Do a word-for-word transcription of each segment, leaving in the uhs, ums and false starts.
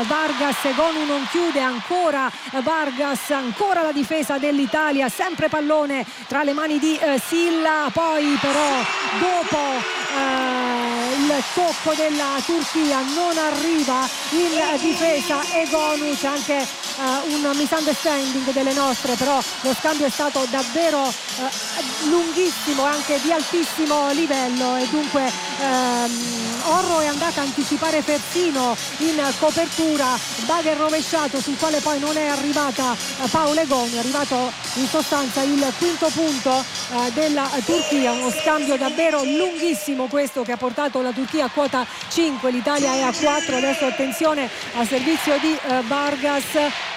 Vargas. Egonu non chiude, ancora Vargas, ancora la difesa dell'Italia, sempre pallone tra le mani di eh, Silla, poi però dopo eh, il tocco della Turchia non arriva in difesa Egonu, c'è anche eh, un misunderstanding delle nostre, però lo scambio è stato davvero eh, lunghissimo, anche di altissimo livello, e dunque ehm, Orro è andata a anticipare persino in copertura, bagger rovesciato sul quale poi non è arrivata eh, Paola Egonu. È arrivato in sostanza il quinto punto eh, della Turchia, uno scambio davvero lunghissimo questo che ha portato la Turchia a quota cinque, l'Italia è a quattro. Adesso attenzione al servizio di eh, Vargas,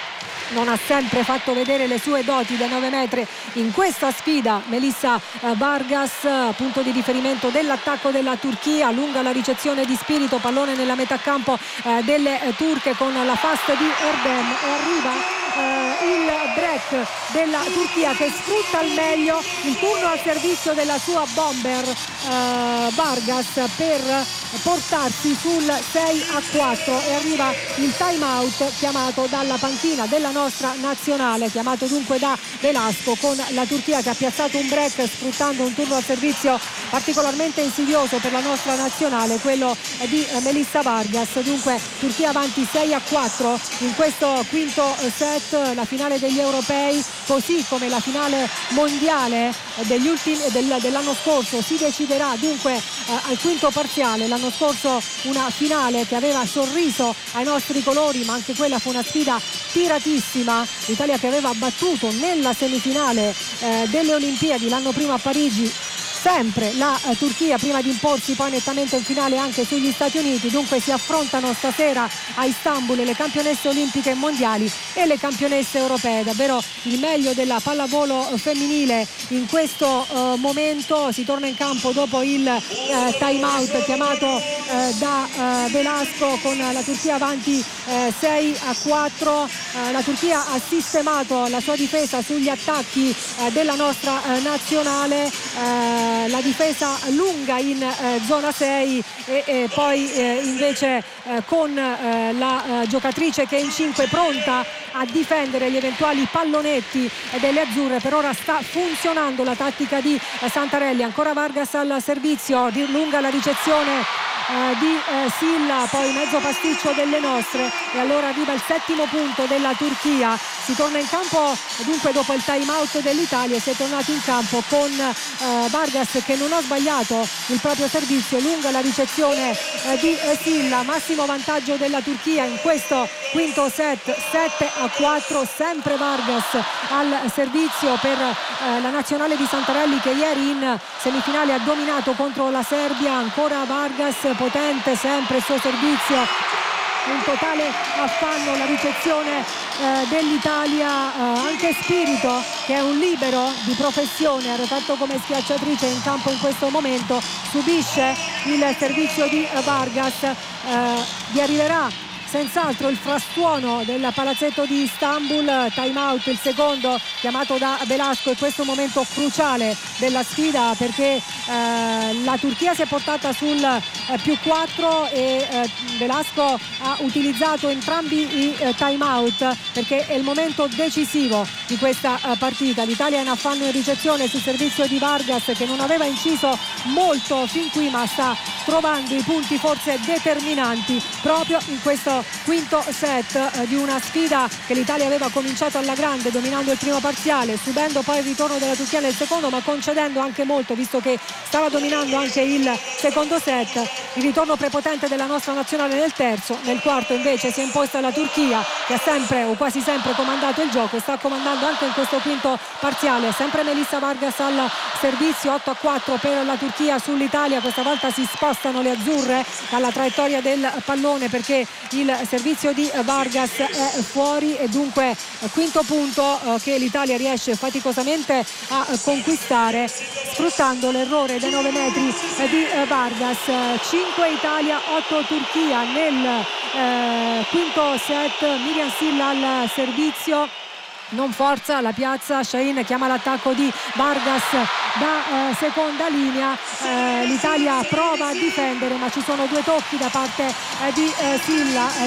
non ha sempre fatto vedere le sue doti da nove metri in questa sfida Melissa Vargas, punto di riferimento dell'attacco della Turchia, lunga la ricezione di spirito, pallone nella metà campo eh, delle turche con la fast di Erdem, e arriva eh, il break della Turchia che sfrutta al meglio il turno al servizio della sua bomber eh, Vargas per portarsi sul sei a quattro, e arriva il time out chiamato dalla panchina della nostra nazionale, chiamato dunque da Velasco, con la Turchia che ha piazzato un break sfruttando un turno al servizio particolarmente insidioso per la nostra nazionale, quello di Melissa Vargas. Dunque Turchia avanti sei a quattro in questo quinto set. La finale degli europei, così come la finale mondiale degli ultimi, del, dell'anno scorso, si deciderà dunque eh, al quinto parziale. L'anno scorso una finale che aveva sorriso ai nostri colori, ma anche quella fu una sfida tiratissima. L'Italia che aveva battuto nella semifinale eh, delle Olimpiadi l'anno prima a Parigi sempre la eh, Turchia, prima di imporsi poi nettamente in finale anche sugli Stati Uniti. Dunque si affrontano stasera a Istanbul le campionesse olimpiche e mondiali e le campionesse europee. Davvero il meglio della pallavolo femminile in questo eh, momento. Si torna in campo dopo il eh, time out chiamato eh, da eh, Velasco, con la Turchia avanti eh, sei a quattro. Eh, la Turchia ha sistemato la sua difesa sugli attacchi eh, della nostra eh, nazionale, eh, la difesa lunga in eh, zona sei, e, e poi eh, invece eh, con eh, la eh, giocatrice che è in cinque pronta a difendere gli eventuali pallonetti delle azzurre. Per ora sta funzionando la tattica di eh, Santarelli. Ancora Vargas al servizio, lunga la ricezione Uh, di uh, Silla, poi mezzo pasticcio delle nostre, e allora arriva il settimo punto della Turchia. Si torna in campo dunque dopo il time out dell'Italia, si è tornati in campo con uh, Vargas che non ha sbagliato il proprio servizio, lunga la ricezione uh, di uh, Silla, massimo vantaggio della Turchia in questo quinto set, sette a quattro, sempre Vargas al servizio per uh, la nazionale di Santarelli, che ieri in semifinale ha dominato contro la Serbia. Ancora Vargas, potente sempre il suo servizio, un totale affanno la ricezione eh, dell'Italia. Eh, anche Spirito, che è un libero di professione, ha reparto come schiacciatrice in campo in questo momento, subisce il servizio di Vargas. Eh, vi arriverà senz'altro il frastuono del palazzetto di Istanbul. Time out, il secondo chiamato da Velasco, e questo momento cruciale della sfida, perché eh, la Turchia si è portata sul eh, più quattro, e eh, Velasco ha utilizzato entrambi i eh, time out, perché è il momento decisivo di questa eh, partita. L'Italia è in affanno in ricezione sul servizio di Vargas, che non aveva inciso molto fin qui, ma sta trovando i punti forse determinanti proprio in questo quinto set eh, di una sfida che l'Italia aveva cominciato alla grande, dominando il primo parziale, subendo poi il ritorno della Turchia nel secondo, ma concedendo anche molto, visto che stava dominando anche il secondo set. Il ritorno prepotente della nostra nazionale nel terzo. Nel quarto invece si è imposta la Turchia, che ha sempre o quasi sempre comandato il gioco, e sta comandando anche in questo quinto parziale. Sempre Melissa Vargas al servizio, otto a quattro per la Turchia sull'Italia. Questa volta si spostano le azzurre dalla traiettoria del pallone, perché il servizio di Vargas è fuori, e dunque quinto punto eh, che l'Italia riesce faticosamente a eh, conquistare, sfruttando l'errore dai nove metri eh, di eh, Vargas. cinque Italia, otto Turchia nel eh, quinto set. Miriam Silla al servizio, non forza la piazza. Shahin chiama l'attacco di Vargas da eh, seconda linea. eh, l'Italia prova a difendere, ma ci sono due tocchi da parte eh, di eh, Silla.